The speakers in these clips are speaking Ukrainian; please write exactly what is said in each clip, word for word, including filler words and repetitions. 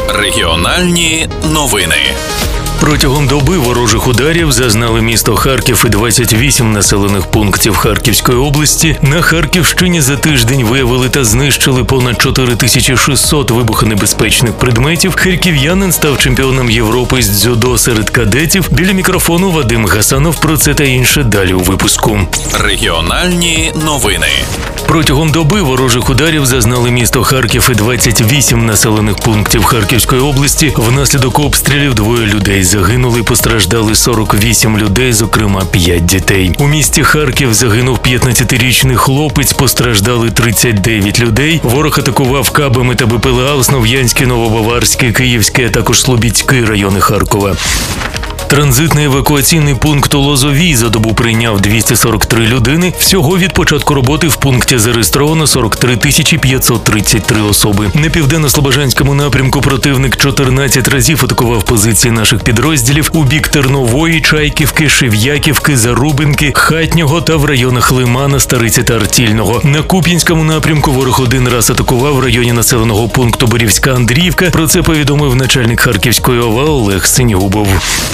Регіональні новини. Протягом доби ворожих ударів зазнали місто Харків і двадцять вісім населених пунктів Харківської області. На Харківщині за тиждень виявили та знищили понад чотири тисячі шістсот вибухонебезпечних предметів. Харків'янин став чемпіоном Європи з дзюдо серед кадетів. Біля мікрофону Вадим Гасанов. Про це та інше далі у випуску. Регіональні новини. Протягом доби ворожих ударів зазнали місто Харків і двадцять вісім населених пунктів Харківської області. Внаслідок обстрілів двоє людей загинули, постраждали сорок вісім людей, зокрема п'ять дітей. У місті Харків загинув п'ятнадцятирічний хлопець, постраждали тридцять дев'ять людей. Ворог атакував кабами та БПЛА Основ'янський, Новобаварський, Київський, а також Слобідський райони Харкова. Транзитний евакуаційний пункт у Лозовій за добу прийняв двісті сорок три людини. Всього від початку роботи в пункті зареєстровано сорок три тисячі п'ятсот тридцять три особи. На південно-слобожанському напрямку противник чотирнадцять разів атакував позиції наших підрозділів у бік Тернової, Чайківки, Шев'яківки, Зарубинки, Хатнього та в районах Лимана, Стариці та Артільного. На Куп'янському напрямку ворог один раз атакував в районі населеного пункту Борівська Андріївка. Про це повідомив начальник Харківської ОВА Олег Синігубов.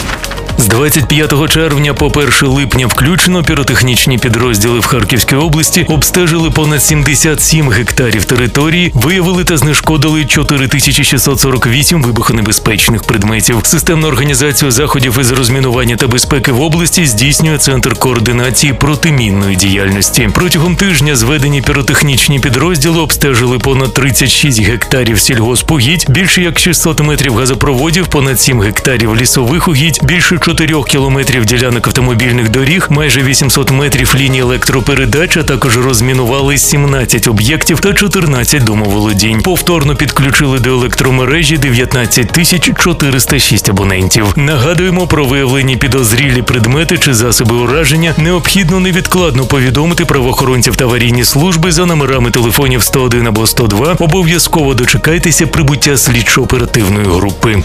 З двадцять п'ятого червня по перше липня включно піротехнічні підрозділи в Харківській області обстежили понад сімдесят сім гектарів території, виявили та знешкодили чотири тисячі шістсот сорок вісім вибухонебезпечних предметів. Системну організацію заходів із розмінування та безпеки в області здійснює Центр координації протимінної діяльності. Протягом тижня зведені піротехнічні підрозділи обстежили понад тридцять шість гектарів сільгоспугідь, більше як шістсот метрів газопроводів, понад сім гектарів лісових угідь, більше чотирьох кілометрів ділянок автомобільних доріг, майже вісімсот метрів ліній електропередач, а також розмінували сімнадцять об'єктів та чотирнадцять домоволодінь. Повторно підключили до електромережі дев'ятнадцять тисяч чотириста шість абонентів. Нагадуємо, про виявлені підозрілі предмети чи засоби ураження необхідно невідкладно повідомити правоохоронців та аварійні служби за номерами телефонів сто один або сто два. Обов'язково дочекайтеся прибуття слідчо-оперативної групи.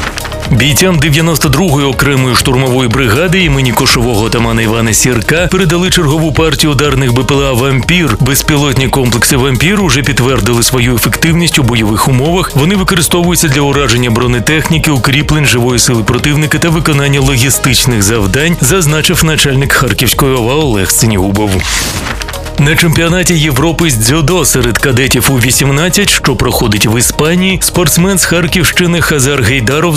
Бійцям дев'яносто другої окремої штурмової бригади імені кошового отамана Івана Сірка передали чергову партію ударних БПЛА «Вампір». Безпілотні комплекси «Вампір» уже підтвердили свою ефективність у бойових умовах. Вони використовуються для ураження бронетехніки, укріплень, живої сили противника та виконання логістичних завдань, зазначив начальник Харківської ОВА Олег Синігубов. На чемпіонаті Європи з дзюдо серед кадетів у вісімнадцять, що проходить в Іспанії, спортсмен з Харківщини Хазар Гейдаров